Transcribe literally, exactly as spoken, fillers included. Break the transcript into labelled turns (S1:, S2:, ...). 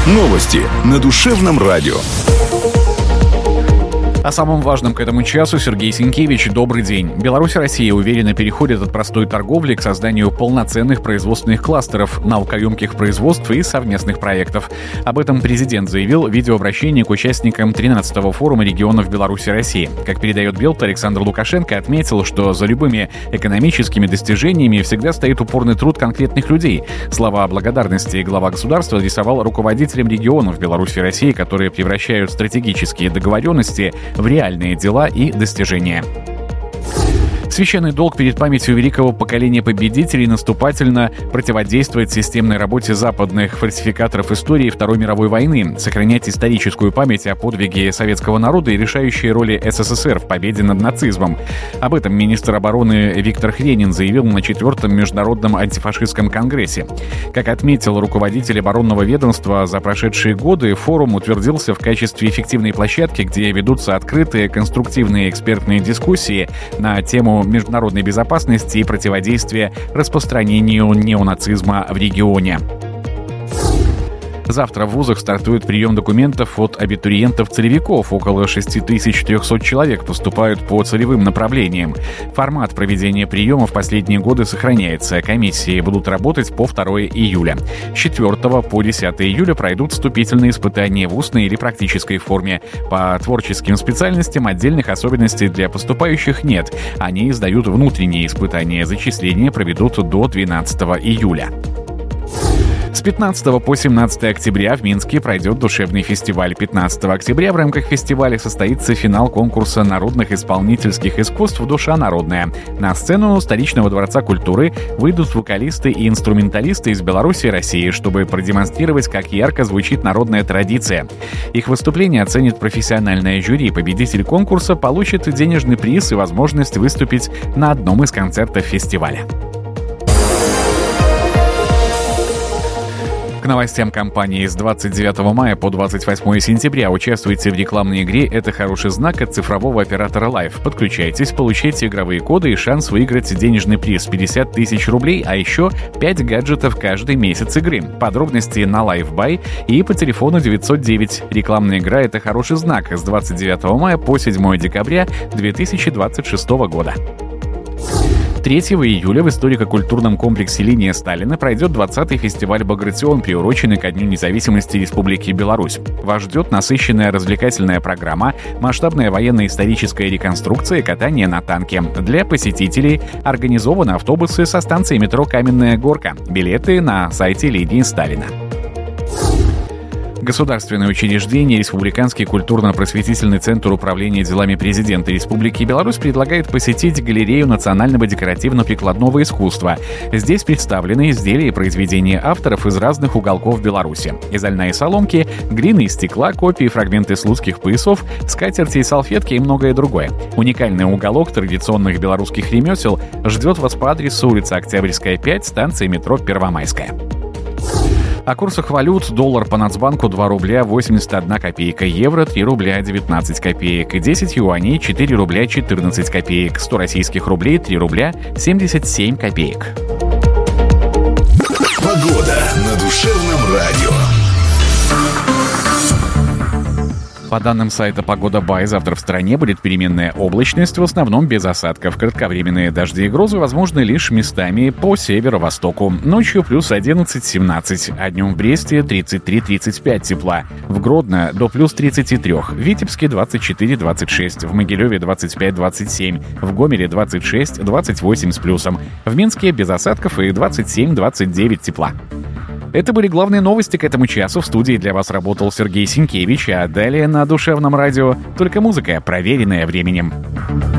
S1: Новости на душевном радио.
S2: О самом важном к этому часу Сергей Сенкевич. Добрый день. Беларусь и Россия уверенно переходят от простой торговли к созданию полноценных производственных кластеров, наукоемких производств и совместных проектов. Об этом президент заявил в видеообращении к участникам тринадцатого форума регионов Беларуси и России. Как передает Белта, Александр Лукашенко отметил, что за любыми экономическими достижениями всегда стоит упорный труд конкретных людей. Слова благодарности глава государства адресовал руководителям регионов Беларуси и России, которые превращают стратегические договоренности в реальные дела и достижения. Священный долг перед памятью великого поколения победителей наступательно противодействовать системной работе западных фальсификаторов истории Второй мировой войны, сохранять историческую память о подвиге советского народа и решающей роли СССР в победе над нацизмом. Об этом министр обороны Виктор Хренин заявил на четвертом международном антифашистском конгрессе. Как отметил руководитель оборонного ведомства, за прошедшие годы форум утвердился в качестве эффективной площадки, где ведутся открытые, конструктивные экспертные дискуссии на тему международной безопасности и противодействия распространению неонацизма в регионе. Завтра в вузах стартует прием документов от абитуриентов-целевиков. Около шесть тысяч триста человек поступают по целевым направлениям. Формат проведения приема в последние годы сохраняется. Комиссии будут работать по второго июля. С четвёртого по десятого июля пройдут вступительные испытания в устной или практической форме. По творческим специальностям отдельных особенностей для поступающих нет. Они сдают внутренние испытания. Зачисления проведут до двенадцатого июля. С пятнадцатого по семнадцатое октября в Минске пройдет душевный фестиваль. пятнадцатого октября в рамках фестиваля состоится финал конкурса народных исполнительских искусств «Душа народная». На сцену столичного дворца культуры выйдут вокалисты и инструменталисты из Беларуси и России, чтобы продемонстрировать, как ярко звучит народная традиция. Их выступление оценит профессиональное жюри. Победитель конкурса получит денежный приз и возможность выступить на одном из концертов фестиваля. К новостям компании с двадцать девятого мая по двадцать восьмое сентября участвуйте в рекламной игре «Это хороший знак» от цифрового оператора Live. Подключайтесь, получайте игровые коды и шанс выиграть денежный приз пятьдесят тысяч рублей, а еще пять гаджетов каждый месяц игры. Подробности на LiveBuy и по телефону девятьсот девять. Рекламная игра «Это хороший знак» с двадцать девятого мая по седьмое декабря две тысячи двадцать шестого года. третьего июля в историко-культурном комплексе «Линия Сталина» пройдет двадцатый фестиваль «Багратион», приуроченный ко Дню независимости Республики Беларусь. Вас ждет насыщенная развлекательная программа, масштабная военно-историческая реконструкция и катание на танке. Для посетителей организованы автобусы со станции метро «Каменная горка». Билеты на сайте «Линии Сталина». Государственное учреждение Республиканский культурно-просветительный центр управления делами президента Республики Беларусь предлагает посетить галерею национального декоративно-прикладного искусства. Здесь представлены изделия и произведения авторов из разных уголков Беларуси. Из льна и соломки, глины и стекла, копии, фрагменты слуцких поясов, скатерти и салфетки и многое другое. Уникальный уголок традиционных белорусских ремесел ждет вас по адресу улица Октябрьская, пять, станция метро Первомайская. О курсах валют: доллар по Нацбанку два рубля восемьдесят одна копейка, евро три рубля девятнадцать копеек, десять юаней четыре рубля четырнадцать копеек, сто российских рублей три рубля семьдесят семь копеек.
S1: Погода на душевном радио.
S2: По данным сайта «Погода.бай», завтра в стране будет переменная облачность, в основном без осадков. Кратковременные дожди и грозы возможны лишь местами по северо-востоку. Ночью плюс одиннадцать-семнадцать, а днем в Бресте тридцать три тридцать пять тепла. В Гродно до плюс тридцати трёх, в Витебске двадцать четыре двадцать шесть, в Могилеве двадцать пять двадцать семь, в Гомеле двадцать шесть двадцать восемь с плюсом, в Минске без осадков и двадцать семь двадцать девять тепла. Это были главные новости к этому часу. В студии для вас работал Сергей Сенкевич, а далее на душевном радио только музыка, проверенная временем.